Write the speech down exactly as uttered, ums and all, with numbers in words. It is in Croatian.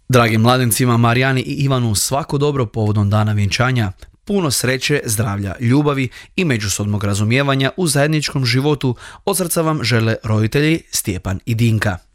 Dragim mladencima Marijani i Ivanu svako dobro povodom dana vjenčanja, puno sreće, zdravlja, ljubavi i međusobnog razumijevanja u zajedničkom životu od srca vam žele roditelji Stjepan i Dinka.